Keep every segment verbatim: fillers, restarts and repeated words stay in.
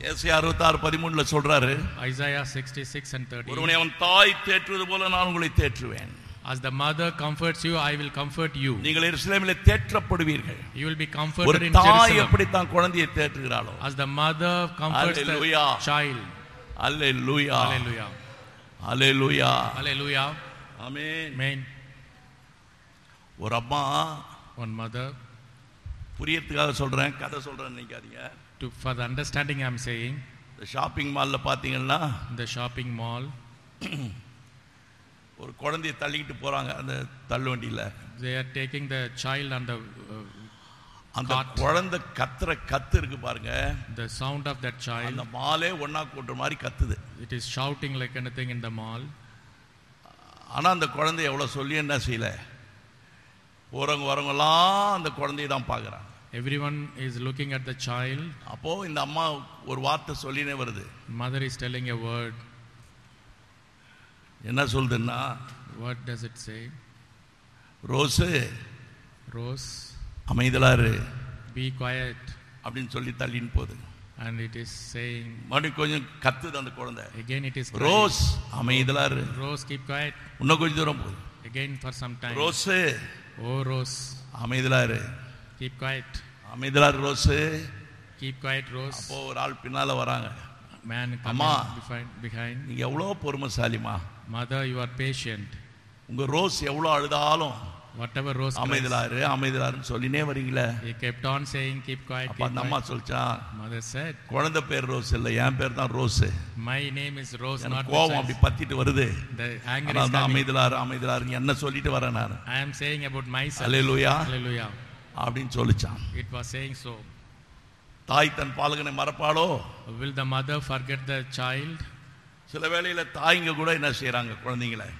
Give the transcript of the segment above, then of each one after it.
ஏசாயா அறுபத்தாறு பதிமூன்றுல சொல்றாரு, Isaiah sixty-six and thirty. ஒருவனை அவன் தாய் தேற்றுவது போல நான் உங்களை தேற்றுவேன். As the mother comforts you, I will comfort you. நீங்கள் எருசலேமிலே தேற்றப்படுவீர்கள். You will be comforted in Jerusalem. ஒரு தாய் Jerusalem. எப்படி தான் குழந்தையை தேற்றுகிறாளோ, as the mother comforts Hallelujah. the child. Hallelujah. Hallelujah. Hallelujah. Hallelujah. Amen. Amen. ஒரு அம்மா, one mother, புரியறதுக்காக சொல்றேன், கதை சொல்றேன் நினைக்காதீங்க. to for the understanding I am saying, இந்த ஷாப்பிங் மால்ல பாத்தீங்கன்னா the shopping mall, ஒரு குழந்தையை தள்ளிக்கிட்டு போறாங்க அந்த தள்ளுவண்டியில. they are taking the child on the uh, அந்த குழந்தை கத்துற கத்து இருக்கு பாருங்க, the sound of that child, அந்த மாலே ஒண்ணா கூட்டுற மாதிரி கத்துது. it is shouting like anything in the mall. ஆனா அந்த குழந்தை எவ்வளவு சொல்லி என்ன செய்யல, போறவங்க வரவங்கலாம் அந்த குழந்தையை தான் பார்க்கறாங்க. Everyone is looking at the child. அப்போ இந்த அம்மா ஒரு வார்த்தை சொல்லினே வருது. Mother is telling a word. என்ன சொல்லுதுன்னா, what does it say? Rose, Rose, அமைதியா இரு, be quiet, அப்படின்னு சொல்லி தள்ளின்னு போகுது. and it is saying, மறுபடியும் கொஞ்சம் கத்துது அந்த குழந்தை. again it is ரோஸ், அமைதியா இரு. Rose, keep quiet. இன்னும் கொஞ்சம் தூரம் போகுது. Again for some time. Rose, oh Rose, அமைதியா இரு. keep quiet. அமைதியா இரு ரோஸ். Keep quiet, Rose. அப்போ ஒரு ஆள் பின்னால வராங்க. Man அம்மா, coming behind. நீங்க எவ்வளவு பொறுமைசாலிமா. Mother, you are patient. உங்க ரோஸ் எவ்வளவு அழுதாலும் Whatever Rose cries, அமைதியா இரு, அமைதியா இருன்னு சொல்லினே வரீங்களே. he kept on saying, keep quiet, அப்ப keep அந்த அம்மா quiet. சொல்லிச்சான், Mother said, குழந்தை பேர் ரோஸ் இல்ல, என் பேர் தான் rose. my name is Rose, not எனக்கு கோபம் அப்படி the child. பத்திட்டு வருது. The anger ஆனா is தான் coming. அமைதியா இரு, அமைதியா இரு என்ன சொல்லிட்டு வரேன் நான். I am saying about myself. Hallelujah. Hallelujah. அப்படின்னு சொல்லிச்சான். It was saying so. தாய் தன் பாலகனை மறப்பாளோ? Will the mother forget the child? சில வேளையில தாய்ங்க கூட என்ன செய்யறாங்க, குழந்தைங்களை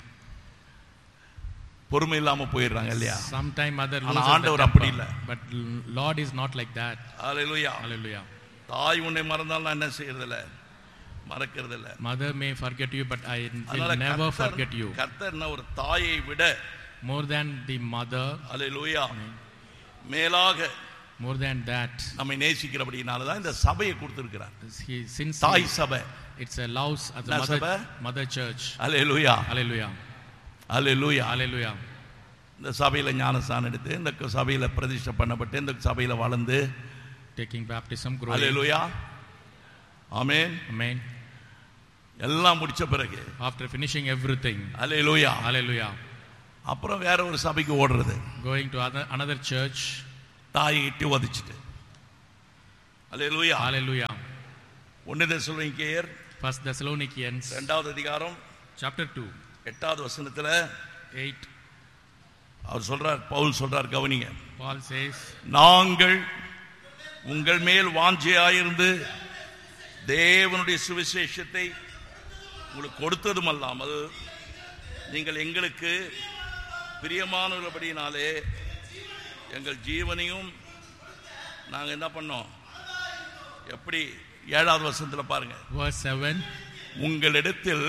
பொறுமை இல்லாம போயிடுறாங்க இல்லையா? Sometime mother ஆனா loses ஆண்டவர் the அப்படி temper. இல்ல. But Lord is not like that. Hallelujah. Hallelujah. தாய் உன்னை மறந்தாலும் நான் என்ன செய்யறது இல்ல, மறக்கிறது இல்ல. Mother may forget you, but I will அதனால never கர்த்தர் forget you. கர்த்தர் ஒரு தாயை விட More than the mother, அல்லேலூயா மேலாக more than that, நம்மை நேசிக்கிறபடினால தான் இந்த சபையை கொடுத்திருக்கிறார். he since தாய் சபை. it's a louse at the என்ன mother சபை? mother church. அல்லேலூயா. Hallelujah. அல்லேலூயா. Hallelujah. இந்த சபையில ஞானஸ்நானம் எடுத்து, இந்த சபையில பிரதிஷ்டை பண்ணப்பட்டு, இந்த சபையில வளர்ந்து, Taking baptism, growing. அல்லேலூயா. ஆமென். Amen. எல்லாம் முடிச்ச பிறகு, After finishing everything, அல்லேலூயா, hallelujah, அப்புறம் வேற ஒரு சபைக்கு ஓடுறது. going to other, another church, தாயை இட்டு வதிச்சிட்டு. அல்லேலூயா. hallelujah. ஒன்று தெசலோனிக்கேயர் First Thessalonians இரண்டாவது அதிகாரம் chapter two, எட்டாவது வசனத்துல eight, அவர் சொல்றார், பவுல் சொல்றார், கவனிங்க. Paul says, நாங்கள் உங்கள் மேல் வாஞ்சையாயிருந்து தேவனுடைய சுவிசேஷத்தை உங்களுக்கு கொடுத்ததும் அல்லாமல், நீங்கள் எங்களுக்கு பிரியமானபடினாலே எங்கள் ஜீவனையும் நாங்கள் என்ன பண்ணோம், எப்படி ஏழாவது வசனத்துல பாருங்க, verse seven, உங்களிடத்தில்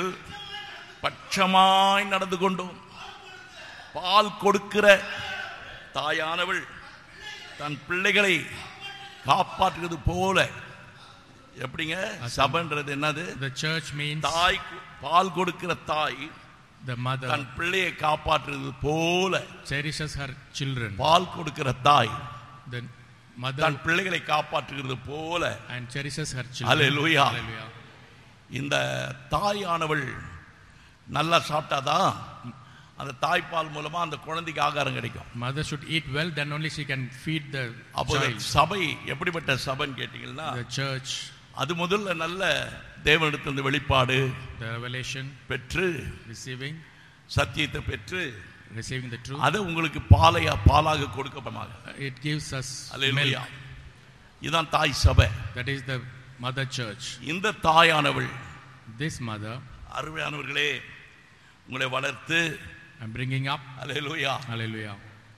பட்சமாய் நடந்து கொண்டோம். பால் கொடுக்கிற தாயானவள் தன் பிள்ளைகளை காப்பாற்றுவது போல, எப்படிங்க சபைன்றது என்னது? the church means தாய், பால் கொடுக்கிற தாய் the mother தன் பிள்ளையை காப்பாற்றுவது போல, cherishes her children. பால் கொடுக்கிற தாய் The mother தன் பிள்ளைகளை காப்பாற்றுகிறது போல, and cherishes her children. Hallelujah. Hallelujah. இந்த தாயானவள் நல்லா சாப்பிட்டாதான் அந்த தாய்ப்பால் மூலமா அந்த குழந்தைக்கு ஆகாரம் கிடைக்கும். Mother should eat well, then only she can feed the அப்போ child. சபை எப்படிப்பட்ட சபைன்னு கேட்டீங்கன்னா, The church, அது முதல்ல நல்ல தேவனிடத்திலிருந்து வெளிப்பாடு the revelation, பெற்று, receiving, சத்தியத்தை பெற்று, receiving the truth. அது உங்களுக்கு பாலையா பாலாக கொடுக்கப்படாது. It gives us hallelujah. milk. இதுதான் தாய் சபை. That is the mother church. இந்த தாயானவள், This mother, அருமையானவர்களே, உங்களை வளர்த்து, I'm bringing up, hallelujah, hallelujah,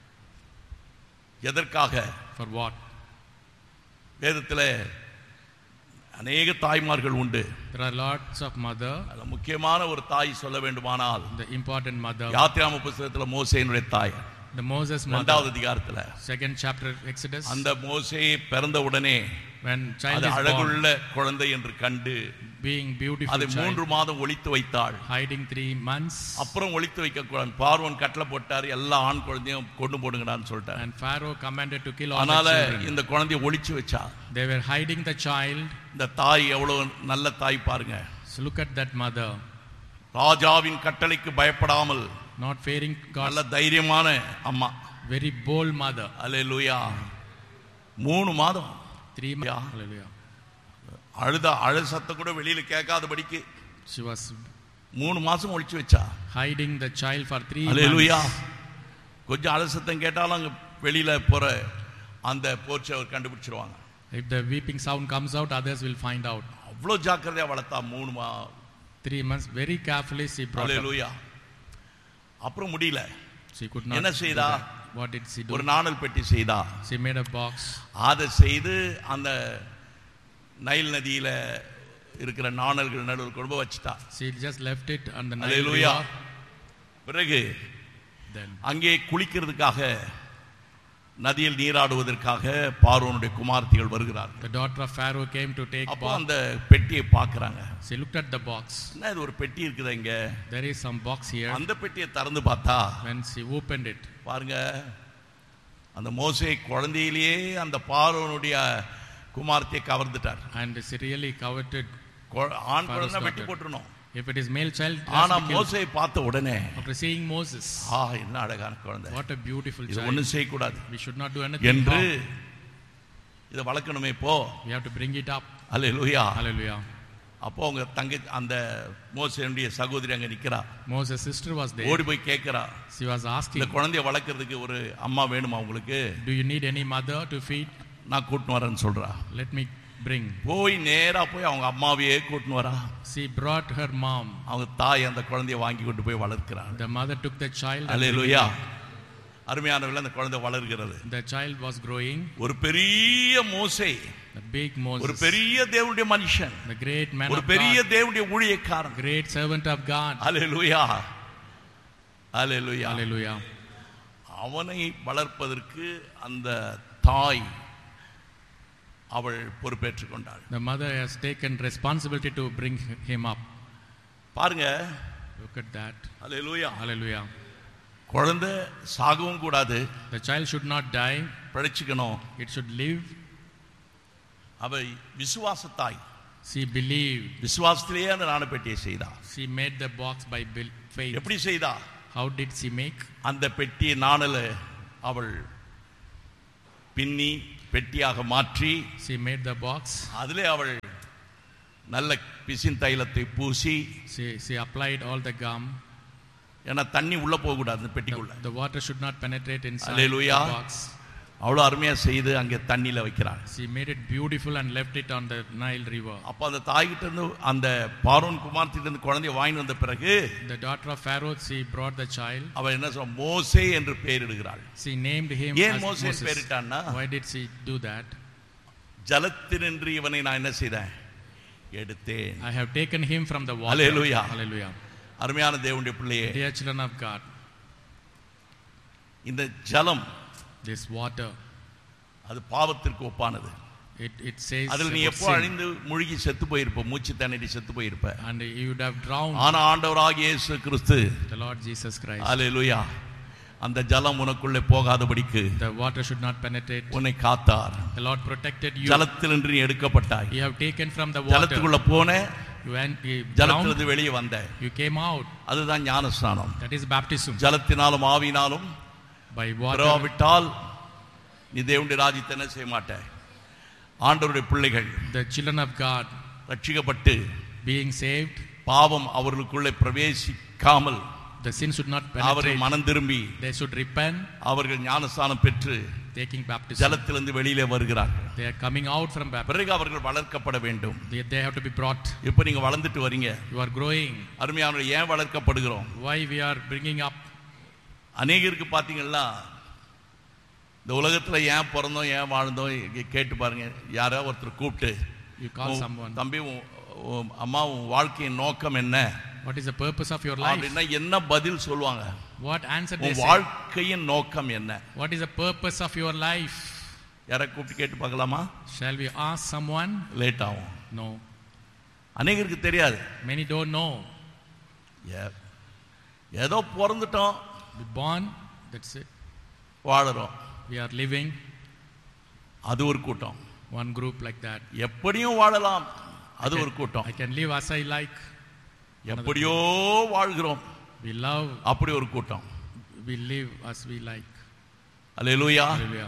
எதற்காக? for what? வேதத்தில் அநேக தாய்மார்கள் உண்டு. There are lots of mother. அதுல முக்கியமான ஒரு தாய் சொல்ல வேண்டுமானால், The important mother, யாத்திராம புத்தகத்தில் மோசேயினுடைய தாய். The Moses இரண்டாவது mother, அதிகாரத்துல second chapter Exodus, அந்த மோசே பிறந்த உடனே when child அது is born, அழகுள்ள குழந்தை என்று கண்டு being beautiful அதை child, மூன்று மாதம் ஒளித்து வைத்தாள். hiding three months, அப்புறம் ஒளித்து வைக்க கூடாது, பார்வோன் கட்டளை போட்டார், எல்லா ஆண் குழந்தையும் கொண்டு போடுங்கடான்னு சொல்லிட்டார். and Pharaoh commanded to kill all the அதனால children. இந்த குழந்தையை ஒளிச்சு வச்சா. They were hiding the child. இந்த தாய் எவ்வளவு நல்ல தாய் பாருங்க. So look at that mother, ராஜாவின் கட்டளைக்கு பயப்படாமல் not fearing நல்ல God, தைரியமான அம்மா. very bold mother. அல்லேலூயா. மூணு மாதம் Three months. Hallelujah. அழுத அழு சத்தம் கூட வெளியில கேட்காதபடிக்கு She was மூணு மாசம் ஒளிச்சு வச்சா. hiding the child for three hallelujah. months. கொஞ்சம் அழு சத்தம் கேட்டாலும் அங்க வெளியில போற அந்த போர்ச்சை அவர் கண்டுபிடிச்சிருவாங்க. If the weeping sound comes out, others will find out. அவ்வளவு ஜாக்கிரதையா வளர்த்தா மூணு மா Three months, very carefully she brought up. அல்லேலூயா. அப்புறம் முடியல. She could not என்ன do செய்தா? that. What did she do? ஒரு நாணல் பெட்டி செய்தா. She made a box. அதை செய்து அந்த நைல் நதியில இருக்கிற நாணல்கள் நடுவில் கொண்டு போய் வச்சிட்டா. She just left it on the Nile hallelujah. river. பிறகு Then அங்கே குளிக்கிறதுக்காக நதியில் நீராடுவதற்காக பார்வோனுடைய குமார்த்திகள் வருகிறார்கள். the daughter of Pharaoh came to take அப்போ bath. அந்த பெட்டியை பார்க்கறாங்க. She looked at the box. என்ன இது ஒரு பெட்டி இருக்குதா இங்க? There is some box here. அந்த பெட்டியை திறந்து பார்த்தா When she opened it, பாருங்க, அந்த மோசே குழந்தையிலேயே அந்த பார்வோனுடைய குமார்த்தியை கவர்ந்துட்டார். and she really coveted. கொ- ஆண் Pharaoh's குழந்தை வெட்டி daughter. போட்டுறணும். If it is male child, it ஆனா has to be killed. மோசேயை பார்த்த உடனே After seeing Moses, ஆ என்ன அழகான குழந்தை, what a beautiful இது child. ஒண்ணும் செய்யக்கூடாது We should not do anything என்று wrong. இதை வளர்க்கணுமே இப்போ. We have to bring it up. Hallelujah. Hallelujah. அப்போ அவங்க தங்கை அந்த மோசேனுடைய சகோதரி அங்க நிக்கிறா. Moses' sister was there. ஓடி போய் கேட்கிறா, She was இந்த asking, குழந்தைய வளர்க்கறதுக்கு ஒரு அம்மா வேணுமா உங்களுக்கு? do you need any mother to feed? நான் கூட்டின்னு வரேன்னு சொல்றா. Let me bring. போய் நேரா போய் அவங்க அம்மாவையே கூட்டின்னு வரா. She brought her mom. அவங்க தாய் அந்த குழந்தைய வாங்கி கொண்டு போய் வளர்க்கிறாங்க. The mother took the child. and அல்லேலூயா. அருமையானவர்களே, அந்த குழந்தை வளர்கிறது. the child was growing. ஒரு பெரிய மோசே, The big ஒரு Moses, பெரிய தேவனுடைய மனுஷன், the great man ஒரு of பெரிய God, தேவனுடைய ஊழியக்காரன். great servant of God. Hallelujah. Hallelujah. Hallelujah. அவனை வளர்ப்பதற்கு அந்த தாய் அவள் பொறுப்பேற்றுக் கொண்டாள். The mother has taken responsibility to bring him up. பாருங்க. Look at that. Hallelujah. Hallelujah. குழந்தை சாகவும் கூடாது, The child should not die. பிழைச்சுக்கணும். It should live. அவ விசுவாச தாய். She believed. விசுவாசத்திலேயே அந்த நாணப்பெட்டியை செய்தா. She made the box by bel- faith. எப்படி செய்தா? How did she make? அந்த பெட்டியை நாணல அவள் பின்னி பெட்டியாக மாற்றி She made the box. அதிலே அவள் நல்ல பிசின் தைலத்தை பூசி, She, she applied all the gum. ஏன்னா தண்ணி உள்ள போக கூடாது அந்த The, பெட்டிக்குள்ள. the water should not penetrate inside Hallelujah. the box. அவ்வளவு அருமையா செய்து அங்கே தண்ணியில வைக்கிறாள். She made it beautiful and left it on the Nile river. அப்ப அந்த தாய்கிட்ட இருந்து அந்த பார்வோன் குமார்த்திட்ட இருந்து குழந்தையை வாங்கி வந்த பிறகு The daughter of Pharaoh, she brought the child. அவ என்ன சொல்ற, மோசே என்று பெயரிடுகிறாள். She named him ஏன் as மோசே Moses. பெயரிட்டான்னா, Why did she do that? ஜலத்தினின்று இவனை நான் என்ன செய்தேன், எடுத்தேன். I have taken him from the water. Hallelujah. Hallelujah. அருமையான தேவனுடைய பிள்ளையே, Dear children of God, இந்த ஜலம் this water, அது பாவத்திற்கு ஒப்பானது. it, it says அதில் நீ about எப்போ sin. அழிந்து முழுகி செத்து போயிருப்ப, மூச்சு தண்ணி செத்து போயிருப்ப. And you would have drowned. ஆனா ஆண்டவராகிய இயேசு கிறிஸ்து, The Lord Jesus Christ. அல்லேலூயா, அந்த ஜலம் உனக்குள்ளே போகாதபடிக்கு The water should not penetrate. உன்னை காத்தார். The Lord protected you. ஜலத்திலிருந்து நீ எடுக்கப்பட்டாய். You have taken from the water. ஜலத்துக்குள்ள போன, You went, you drowned. ஜலத்திலிருந்து வெளியே வந்த. You came out. அதுதான் ஞானஸ்நானம். That is baptism. ஜலத்தினாலும் ஆவினாலும் By water. பிறவாவிட்டால் நீ தேவனுடைய ராஜ்யத்தை என்ன செய்ய மாட்டாய். ஆண்டவருடைய பிள்ளைகள் The children of God ரட்சிக்கப்பட்டு being saved, பாவம் அவர்களுக்குள்ளே பிரவேசிக்காமல் the sin should not அவர்கள் penetrate. மனம் திரும்பி They should repent, அவர்கள் ஞானஸ்நானம் பெற்று taking baptism. ஜலத்திலிருந்து வெளியிலே வருகிறார்கள். They are coming out from baptism. பிறகு அவர்கள் வளர்க்கப்பட வேண்டும். They, they have to be brought. இப்போ நீங்க வளர்ந்துட்டு வரீங்க. You are growing. அருமையானவர்களே, ஏன் வளர்க்கப்படுகிறோம்? Why we are bringing up? அநேகருக்கு பார்த்தீங்கன்னா இந்த உலகத்துல ஏன் பிறந்தோம் ஏன் வாழ்ந்தோம் கேட்டு பாருங்க. யாரோ ஒருத்தர் கூப்பிட்டு, You call someone. தம்பி உன் அம்மா உன் வாழ்க்கையின் நோக்கம் என்ன What is the purpose of your life? அப்படின்னா என்ன பதில் சொல்லுவாங்க? What answer they உன் say? வாழ்க்கையின் நோக்கம் என்ன? What is the purpose of your life? யாரை கூப்பிட்டு கேட்டு பார்க்கலாமா? Shall we ask someone? Late ஆகும். No. அநேகருக்கு தெரியாது. Many don't know. ஏதோ பிறந்துட்டோம், We born, that's it. வாழறோம். We are living. அது ஒரு கூட்டம். One group like that. எப்படியும் வாழலாம், அது ஒரு கூட்டம். I can live as I like. எப்படியோ வாழ்கிறோம், We love. அப்படி ஒரு கூட்டம். We live as we like. Hallelujah. Hallelujah.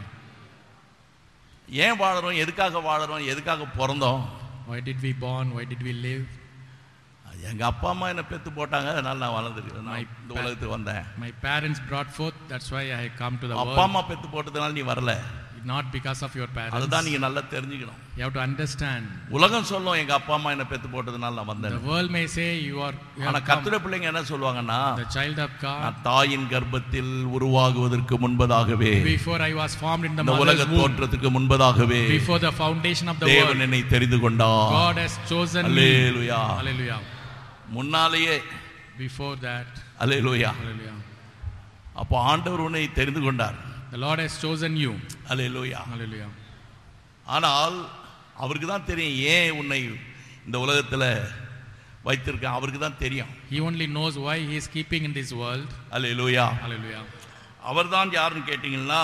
ஏன் வாழறோம், எதுக்காக வாழறோம், எதுக்காக பிறந்தோம்? Why did we born? Why did we live? எங்க அப்பா அம்மா என்ன பெத்து போட்டாங்க, அதனால நான் வளர்ந்துருக்கேன், நான் இந்த உலகத்துக்கு வந்தேன். My parents brought forth, that's why I come to the world. அப்பா அம்மா பெத்து போட்டதுனால நீ வரல. Not because of your parents. அதுதான் நீங்க நல்லா தெரிஞ்சுக்கணும். You have to understand. உலகம் சொல்லும் எங்க அப்பா அம்மா என்ன பெத்து போட்டதுனால நான் வந்தேன். The world may say you are. ஆனா கர்த்தருடைய பிள்ளைங்க என்ன சொல்வாங்கன்னா, the child of God. நான் தாயின் கர்ப்பத்தில் உருவாகுவதற்கு முன்பதாகவே, before I was formed in the mother's womb, இந்த உலக தோற்றத்துக்கு முன்பதாகவே, before the foundation of the world, தேவன் என்னை தெரிந்து கொண்டார். God has chosen me. Hallelujah. Hallelujah. முன்னாலேயே, before that. Hallelujah. Hallelujah. அப்போ ஆண்டவர் உன்னை தெரிந்து கொண்டார். The Lord has chosen you. Hallelujah. Hallelujah. ஆனால் அவருக்கு தான் தெரியும் ஏன் உன்னை இந்த உலகத்துல வைத்திருக்கேன், அவருக்கு தான் தெரியும். He only knows why he is keeping in this world. Hallelujah. Hallelujah. அவர்தான் யாருன்னு கேட்டீங்கன்னா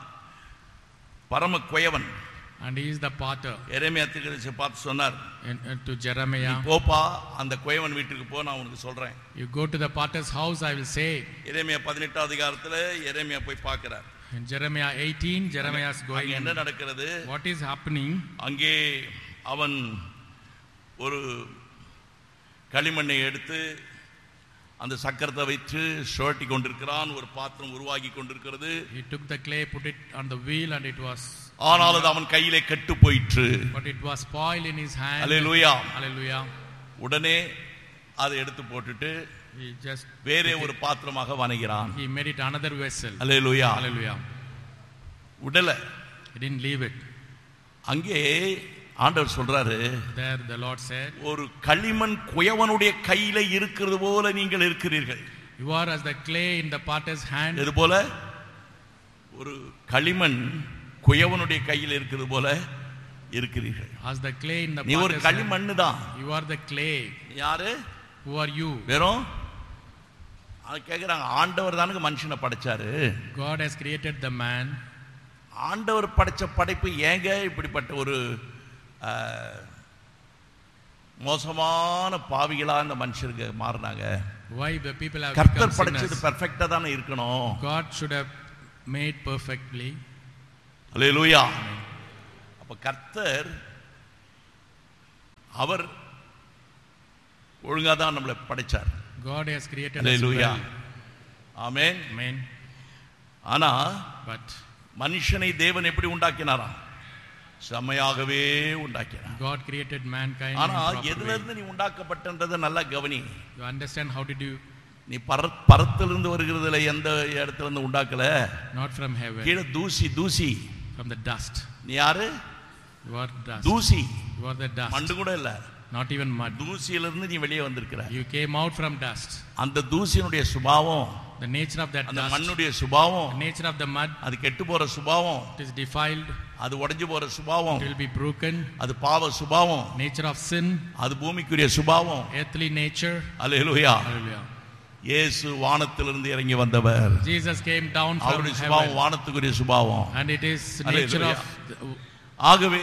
பரம குயவன். And he is the potter. எரேமியா தீர்க்கதரிசி பார்த்து சொன்னார், to Jeremiah, போப்பா அந்த குயவன் வீட்டுக்கு போ, நான் உனக்கு சொல்றேன். You go to the potter's house, I will say. எரேமியா பதினெட்டாம் அதிகாரத்துல எரேமியா போய் பார்க்கிறார். In Jeremiah eighteen, Jeremiah is going. என்ன நடக்கிறது? What is happening? அங்கே அவன் ஒரு களிமண்ணை எடுத்து அந்த சக்கரத்தை வைத்து சுழட்டி கொண்டிருக்கிறான், ஒரு பாத்திரம் உருவாகி கொண்டிருக்கிறது. He took the clay, put it on the wheel, and it was. ஆனால் அது அவன் கையிலே கெட்டு போயிற்று. But it was spoiled in his hand. Hallelujah. Hallelujah. உடனே அதை எடுத்து போட்டுட்டு he just வேறே ஒரு பாத்திரமாக வணைகிறான். He made it another vessel. Hallelujah. Hallelujah. உடல. He didn't leave it. அங்கே ஆண்டவர் சொல்றாரு, there the Lord said, ஒரு களிமண் குயவனுடைய கையில இருக்கிறது போல நீங்கள் இருக்கிறீர்கள். You are as the clay in the potter's hand. இது போல ஒரு களிமண் குயவனுடைய கையில் இருக்கிறது போல இருக்கிறீர்கள். As the clay in the potter's hand. நீ ஒரு களிமண் தான். You are the clay. யாரு? Who are you? வெறும் கேக்குறாங்க, ஆண்டவர் தானுங்க மனுஷனை படைச்சாரு. God has created the man. ஆண்டவர் படைச்ச படைப்பு ஏங்க இப்படிப்பட்ட ஒரு மோசமான பாவிகளா இந்த மனுஷருக்கு மாறினாங்க? Why the people have கர்த்தர் become படைச்சது sinners? பெர்ஃபெக்ட்டா தான இருக்கணும். God should have made perfectly. அல்லேலூயா. அப்ப கர்த்தர் அவர் ஒழுங்கா தான் நம்மளை படைச்சார். God has created us hallelujah. well. Amen. Amen. ஆனா But மனுஷனை தேவன் எப்படி உண்டாக்கினாராம்? செம்மையாகவே உண்டாக்கினார். God created mankind. ஆனா எதுல இருந்து நீ உண்டாக்கப்பட்டன்றதை நல்லா கவனி. You understand how did you? நீ பரத்திலிருந்து வருகிறதுல எந்த இடத்துல இருந்து உண்டாக்கல. Not from heaven. கீழ தூசி தூசி. From the dust. நீ யாரு? You are dust. தூசி. You are the dust. மண்ணு கூட இல்ல. Not even mud. தூசியில இருந்து நீ வெளியே வந்திருக்கிற. You came out from dust. அந்த தூசியினுடைய சுபாவம், the nature of that அந்த dust, மண்ணுடைய சுபாவம், the nature of the mud, அது கெட்டு போற சுபாவம், it is defiled, அது உடைஞ்சு போற சுபாவம், it will be broken, அது பாவ சுபாவம், nature of sin, அது பூமிக்குரிய சுபாவம், earthly nature. அல்லேலூயா. Hallelujah. இயேசு வானத்திலிருந்து இறங்கி வந்தவர். Jesus came down from அவருடைய சுபாவம் heaven, வானத்துக்குரிய சுபாவம், and it is nature of the, ஆகவே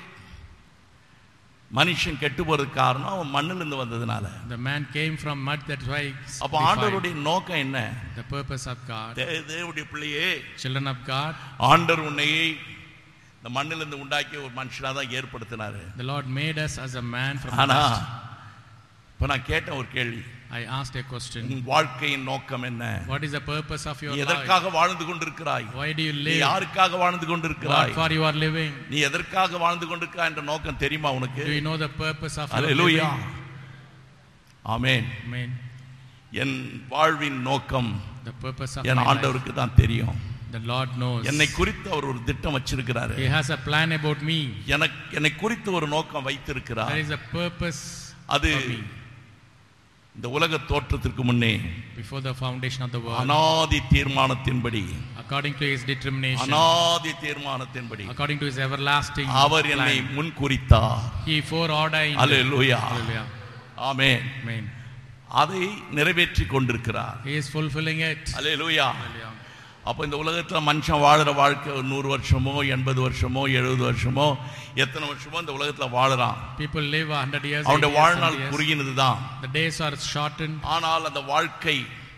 மனுஷன் கெட்டு போறதுக்கு காரணம் அவன் மண்ணில இருந்து வந்ததனால. the man came from mud, that's why. அப்ப ஆண்டவருடைய நோக்கம் என்ன? the purpose of God. தேவனுடைய பிள்ளையே, children of God, ஆண்டவர் உன்னை இந்த மண்ணில இருந்து உண்டாக்கி ஒரு மனுஷனா தான் ஏற்படுத்தினாரு. the Lord made us as a man from ஆனா dust. இப்ப நான் கேட்ட ஒரு கேள்வி, I asked a question. உன் வாழ்க்கையின் நோக்கம் என்ன? What is the purpose of your life? எதற்காக வாழ்ந்து கொண்டிருக்கிறாய்? Why do you நீ live? யாருக்காக வாழ்ந்து கொண்டிருக்கிறாய்? What for you are living? நீ எதற்காக வாழ்ந்து கொண்டிருக்கிறாய் என்ற நோக்கம் தெரியுமா உனக்கு? Do you know the purpose of your hallelujah. living? Amen. Amen. என் வாழ்வின் நோக்கம் The purpose of N my life. ஆண்டவருக்கு தான் தெரியும். The Lord knows. என்னை குறித்து அவர் ஒரு திட்டம் வச்சிருக்கிறாரு. He has a plan about me. எனக்கு என்னை குறித்து ஒரு நோக்கம் வைத்திருக்கிறார். There is a purpose அது for me. இந்த உலக தோற்றத்திற்கு முன்னே before the foundation of the world, அநாதி தீர்மானத்தின்படி, according to his determination, அநாதி தீர்மானத்தின்படி, according to his everlasting அவர் என்னை plan, முன்குறித்தார். he foreordained. Hallelujah. Hallelujah. Amen. Amen. அதை நிறைவேற்றி கொண்டிருக்கிறார். He is fulfilling it. Hallelujah. Hallelujah. அப்போ இந்த உலகத்தில் மனுஷன் வாழுற வாழ்க்கை நூறு வருஷமோ எண்பது வருஷமோ எழுபது வருஷமோ எத்தனை வருஷமோ இந்த உலகத்தில் வாழுறான். People live a hundred years. அவனுடைய வாழ்நாள் குறுகினது தான். The days are shortened. ஆனால் அந்த வாழ்க்கை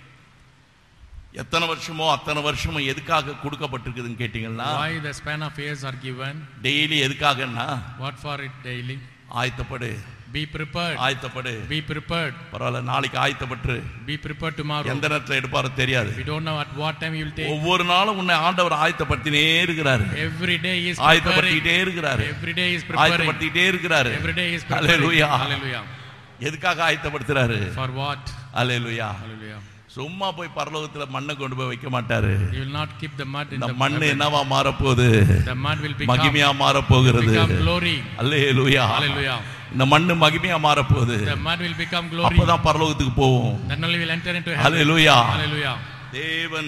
எத்தனை வருஷமோ அத்தனை வருஷமும் எதுக்காக கொடுக்கப்பட்டிருக்குதுன்னு கேட்டீங்கன்னா, Why the span of years are given? Daily எதுக்காகன்னா, What for it daily? ஆயத்தப்படு, Be prepared. ஆயத்தப்படு. Be prepared. பரவாயில்ல, நாளைக்கு ஆயத்தப்பட்டு. Be prepared tomorrow. எந்த நேரத்தில் எடுப்பாரோ தெரியாது. We don't know at what time you will take. ஒவ்வொரு நாளும் உன்னை ஆண்டவர் ஆயத்தப்படுத்தினே இருக்கிறாரு. Every day he is ஆயத்தப்படுத்திட்டே இருக்கிறாரு. Every day he is preparing. ஆயத்தப்படுத்திட்டே இருக்கிறாரு. Every day he is preparing. Hallelujah. Hallelujah. எதுக்காக ஆயத்தப்படுத்துறாரு? For what? Hallelujah. Hallelujah. சும்மா போய் பரலோகத்துல மண்ணை கொண்டு போய் வைக்க மாட்டாரு. He will not keep the mud in இந்த the மண்ணு என்னவா மாற போகுது? The mud will become மகிமையா மாற போகிறது. become glory. அல்லேலூயா. Hallelujah. இந்த மண்ணு மகிமையா மாற போகுது. The mud will become glory. அப்பதான் பரலோகத்துக்கு போவோம். Then only will enter into heaven. Hallelujah. Hallelujah. தேவன்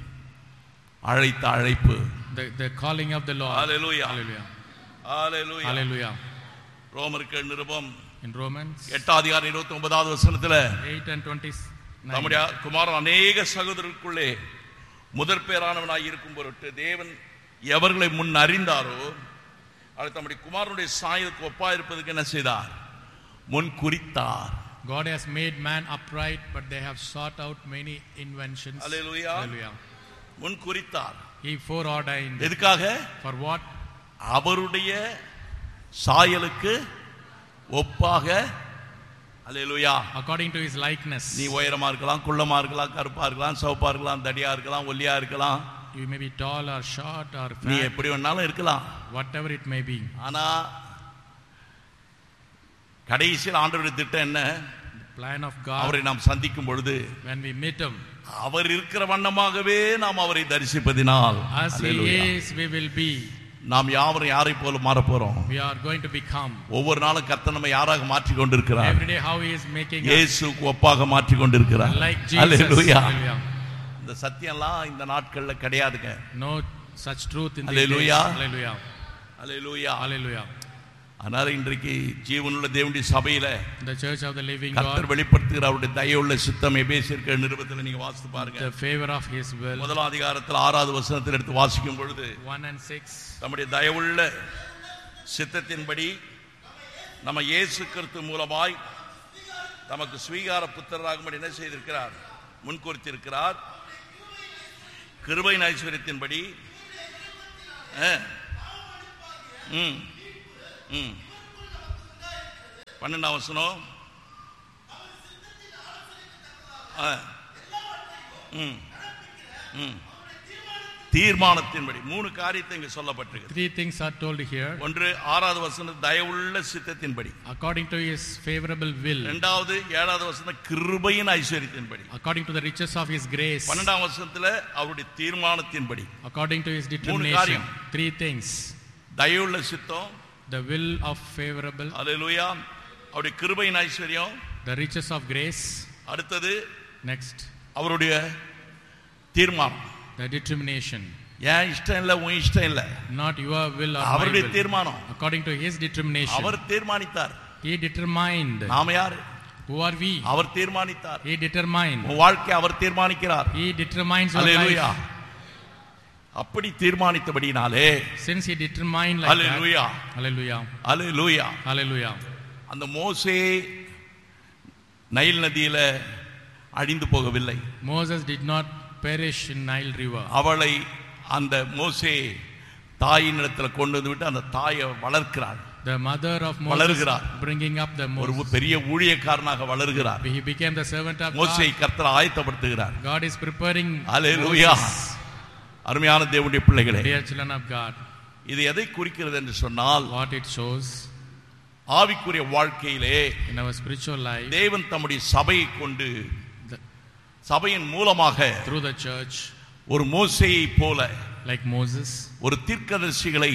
அழைத்த அழைப்பு. The the calling of the Lord. Hallelujah. Hallelujah. Hallelujah. Hallelujah. ரோமருக்கு நிருபம் In Romans எட்டாம் அதிகாரம் இருபத்தி ஒன்பதாவது வசனத்துல eight and twenty-nine. நம்முடைய குமாரன் அநேக சகோதரருக்குள்ளே முதற் பேரானவனாய் இருக்கும் பொருட்டு தேவன் எவர்களை முன் அறிந்தாரோ அவர் தம்முடைய குமாரனுடைய சாயலுக்கு ஒப்பா இருப்பதற்கு என்ன செய்தார்? முன் குறித்தார். God has made man upright, but they have sought out many inventions. Hallelujah. Hallelujah. முன் குறித்தார். He foreordained. எதுக்காக? For what? அவருடைய சாயலுக்கு ஒப்பாக. அல்லேலூயா. According to his likeness. நீ உயரமா இருக்கலாம், குள்ளமா இருக்கலாம், கருப்பா இருக்கலாம், சவுப்பா இருக்கலாம், தடியா இருக்கலாம், ஒல்லியா இருக்கலாம். You may be tall or short or fat. நீ எப்படி வேணாலும் இருக்கலாம். Whatever it may be. ஆனா கடைசியில் ஆண்டவருடைய திட்டம் என்ன? The plan of God. அவரை நாம் சந்திக்கும் பொழுது When we meet him, அவர் இருக்கிற வண்ணமாகவே நாம் அவரை தரிசிப்பதினால், as he is, we will be. நாம் யாவரும் யாரை போல மாற போறோம்? We are going to become. ஒவ்வொரு நாளும் கர்த்தர் நம்மை யாராக மாற்றி கொண்டிருக்கிறார்? Every day how he is making us இயேசுவுக்கு ஒப்பாக மாற்றி கொண்டிருக்கிறார். like Jesus. அல்லேலூயா. Hallelujah. இந்த சத்தியம்லாம் இந்த நாட்கள்ல கிடையாதுங்க. No such truth in these Hallelujah. days. Hallelujah. Hallelujah. Hallelujah. ஆனால் இன்றைக்கு ஜீவனுள்ள தேவனுடைய சபையில The church of the living கர்த்தர் God, வெளிப்படுத்துகிற அவருடைய தயவுள்ள சித்தம் எபேசியர் நிருபத்தில் நீங்க வாசித்து பாருங்க. the favor of his will. முதலாம் அதிகாரத்தில் ஆறாவது வசனத்தில் எடுத்து வாசிக்கும் பொழுது one and six. நம்முடைய தயவுள்ள சித்தத்தின்படி நம்ம இயேசு கிறிஸ்து மூலமாய் நமக்கு ஸ்வீகார புத்திரராகும்படி என்ன செய்திருக்கிறார்? முன்குறித்திருக்கிறார். கிருபையின் ஐஸ்வரியத்தின்படி பன்னெண்டாம் வசனம் தீர்மானத்தின்படி மூணு காரியத்தை இங்க சொல்லப்பட்டிருக்கு. Three things are told here. ஒன்று ஆறாவது வசனம் தயவுள்ள சித்தத்தின்படி, according to his favorable will. இரண்டாவது ஏழாவது வசனம் கிருபையின் ஐஸ்வரியத்தின்படி, according to the riches of his grace. பன்னெண்டாம் வசனத்துல அவருடைய தீர்மானத்தின்படி, according to his determination. Three things. தயவுள்ள சித்தம், the will of favorable. அல்லேலூயா. அவருடைய கிருபையின் ஐஸ்வரியம், the riches of grace. அடுத்தது next அவருடைய தீர்மானம், the determination. ஏன் இஷ்டம் இல்ல உன் இஷ்டம் இல்ல, not your will or my அவருடைய will. தீர்மானம், according to his determination. Our தீர்மானித்தார். he determined. நாம யாரு? who are we? Our தீர்மானித்தார். he determined. உன் வாழ்க்கை அவர் தீர்மானிக்கிறார். he determines your hallelujah. life. அப்படி தீர்மானித்தபடினாலே, since he determined like hallelujah, that. hallelujah. Hallelujah. hallelujah. அந்த மோசே Nile நதியில அழிந்து போகவில்லை. Moses did not perish in Nile river. அவளை அந்த மோசே தாயின் இடத்துல கொண்டு வந்து விட்டு அந்த தாயை வளர்க்கிறார். the mother of Moses வளர்கிறார். bringing up the ஒரு Moses. பெரிய ஊழியக்காரனாக வளர்கிறார். he became the servant of மோசேயை God. கர்த்தர் ஆயத்தப்படுத்துகிறார். God is preparing hallelujah. Moses. அருமையான தேவனுடைய பிள்ளைகளே, dear children of God, இது எதை குறிக்கிறது என்று சொன்னால், what it shows ஆவிக்குரிய வாழ்க்கையிலே in our spiritual life, தேவன் தம்முடைய சபையை கொண்டு the, சபையின் மூலமாக through the church, ஒரு மோசேயை போல like Moses, ஒரு தீர்க்கதரிசிகளை